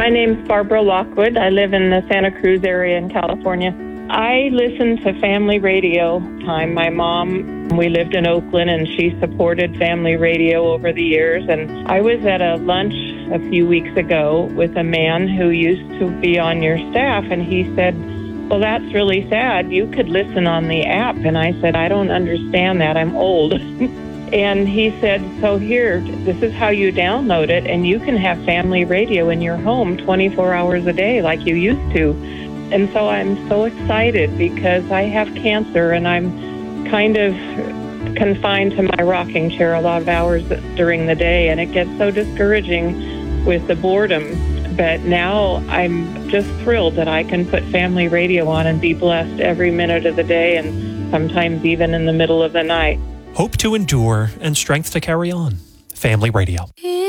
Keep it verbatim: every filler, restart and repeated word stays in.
My name's Barbara Lockwood. I live in the Santa Cruz area in California. I listen to family radio time. My mom, we lived in Oakland, and she supported family radio over the years. And I was at a lunch a few weeks ago with a man who used to be on your staff, and he said, well, that's really sad. You could listen on the app. And I said, I don't understand that. I'm old. And he said, so here, this is how you download it, and you can have family radio in your home twenty-four hours a day like you used to. And so I'm so excited because I have cancer, and I'm kind of confined to my rocking chair a lot of hours during the day, and it gets so discouraging with the boredom. But now I'm just thrilled that I can put family radio on and be blessed every minute of the day, and sometimes even in the middle of the night. Hope to endure and strength to carry on. Family Radio.